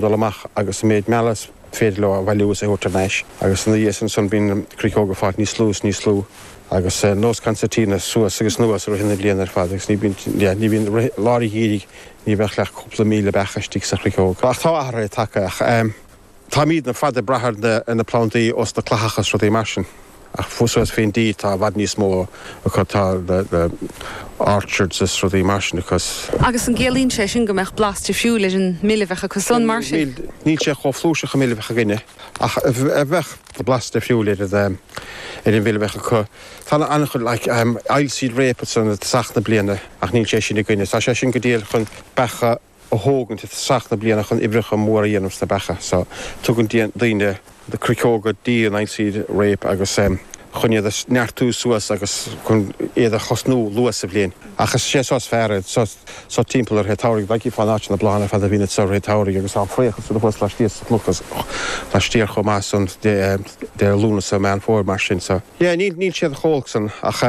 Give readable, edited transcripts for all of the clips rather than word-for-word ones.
dolamach agus méid melas féidir le bhilú a hútarnéis. Agus na dhéan son bín críóga fáid ní slú. Agus nós cansatína suas agus nuas ar hinna blianar fad agus ní bhín láirí hírig ní bheith leach cúpla míle bechastí sa críóga. Ach tá ahra takeach. Tá míad na fada brethar na plántaí os na clachachas rud é mar sin. Ach fúsas féin dí tá bhd níos mó a chutá the orchards is rud é mar sin agus an ggéalín sé sin go meach blasta fiú leis an millivecha chu son mar sin. Ní sé cho flúisecha millivecha gine. Ach a bheith the blasta fiú le in millivecha chu. Tá anna chun eilsíd répa san na sachna bliana ach níl sé sin na gine. Tá sé sin go díal chun becha a hógan te sachna bliana chun ibrecha mór a dhéanam sa becha. So tugann daoine the críóga dí an eilsíd répa agus chunne neartú suas agus chun éad a chosnú luas a bblion. Achas sé sás fearad so timppla ar hetáirigh bhaigí fáilte na blána fa a bhíine sa hetáirigh agus á fréchas sú bhs leistíos lucas leistíor chomh más an de lúna sa mean fór mar sin sa. Níl siad chóg san ach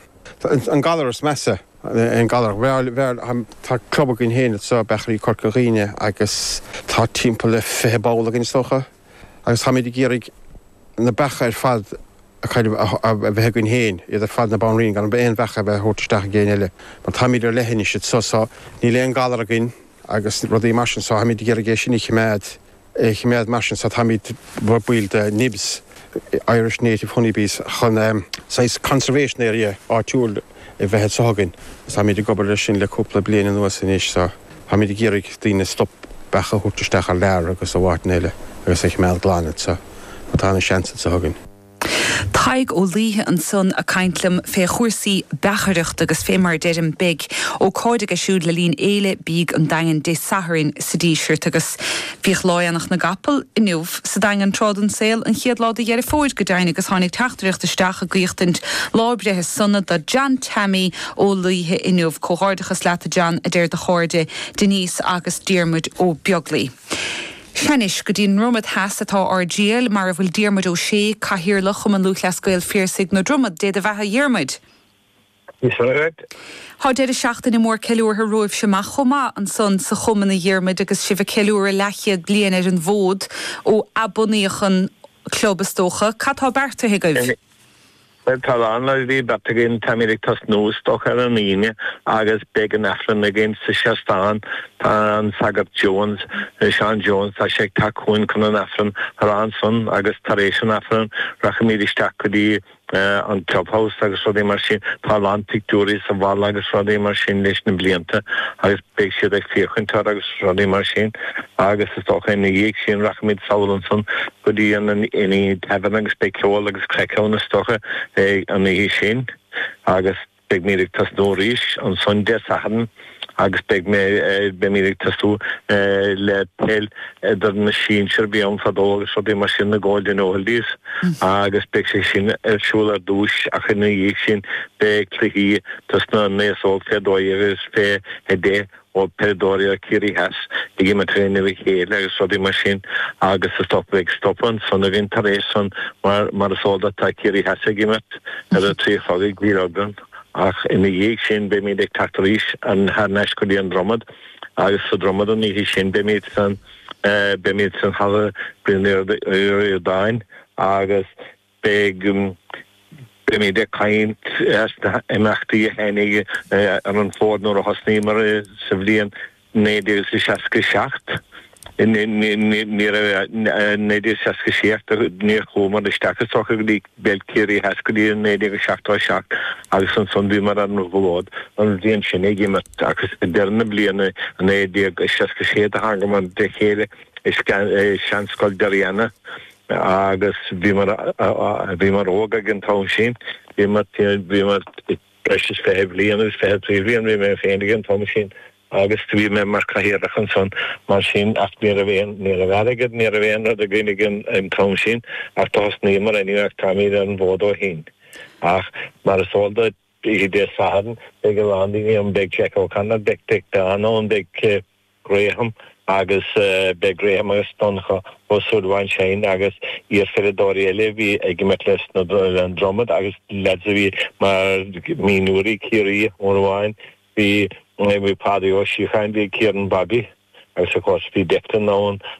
an galar mesa an galar bhar tá club gin héine sa becharí corcaghine agus tá timppla le febála gin socha agus ha méid gérig na becha ar fad a bheith gon héin idir fad na banrín gan éon bhecha bheith thuirteach géine eile. Má tá míidir lehéine si so ní léon galar gin agus rudí mar sin ha míid géir sin chiméad mar sin tá míid buil de nibs Irish Native Honeybees chun conservation area áitiúil I bheith sogin. Tá míid gobar sin le cúpla bliana nuas san éis ha míid géir tíine stop becha thuirteach a leir agus a bhhairtna eile agus chiméad gláanad sa tána seansa sa hagann. Taig ó líthe an son a caintlim fé chuirsaí becharicht agus fémar deirim big ó cóide a siúd le lín éile bíg an dain dé saharin sa díisirt agus bhíoch láannach na gapel inniuh sa dain trádan saoil an chiad láda dhéar fóid go dain agus tháinig teachtaríocht isteach a gcuochtint lábrethe sunna da Jan Tammy ó líthe inniuh cóhardachas leata Jan a déir de chóirde Denise agus Diarmuid ó Beagley. Seanis go dtín rumad heas atá RGL mar a bhfuil Diarmuid ó sé caithíirlach chum an lúthleascail fíorsaigh nó drumad déad a bheitha dhearmuid. Tá déad a seachtain I mór ceúir a roimh semach chomá an son sa chuman na dhearmuid agus si bh ceúir a lechiad blian ar an bhód ó abunníochan clubastócha. Catá berta higaibh? Talán le bhí batagin tamíigh tas nóstoch ar an íine agus began afran agin sa seastán tá an Sagart Jones, Sean Jones tá sé taún chun an afran Ranson agus taréis an afran rachamíd isteach go dtí an clubhouse agus rodí mar sin talán pictúrí sa bhil agus rodí mar sin leis na blianta agus beag siad ag fíorchaintar agus rodí mar sin agus is tócha na dhéag sin rachamíd Saulanson go dtí an iní tehan agus beiciúil agus creiciúil na stocha an hí sin agus beag mírig tas nóríis an son de sahan agus beag be mírig tasú le pel dar na sínsir bí an fadó agus rodí mar sin na gáil óhaldís agus beag sé sin siúil ar dúis a chu na dhéag sin beag tríhí tas na néasóg fedói agus fé dé ó Pedoria Kiri has igi me tréine vi héle agus rodí mar sin agus a stoppan son a vin taréis son mar a soldat tá Kiri has igi met a trí fagig víragan ach in dhéag sin be mí ag tactaríis an haar neiscodí an dromad agus sa dromad an hí sin be míid san hafa brinir dain agus be mí de caint imachtaí a hénig ar an fód nór a hosní mar sa bblion 1967 1967 níor chomar isteachas socha go dtí belcéirí heas go dtí 1967 agus an sondú mar an bhód an bhíon sin ag imet agus dearna bliana an 1967 a hangamar de chéile seanscoil Dariana agus bhí mar óga an tán sin bhí mar breis fé bliana fé bhíon bhí mé féinnig an tán sin agus bhí mé mar cahireach an son mar sin ach ní a bheigad ní a bhéan a gcuinnig an tán sin ach tá nímar aniuach tamíad an bhód ó hín ach mar a sólda I dé sahadan ag a landing an big check ó canna big tic dána an big Graham agus be Graham agus stoncha ó súdhain sein agus íar Feridóri eile bhí ag met leis na an dromad agus ledsa bhí mar mínúí cíirí ónháin bhí pádí ó síchain bhí Kieran Bobby agus a cos bhí decta náin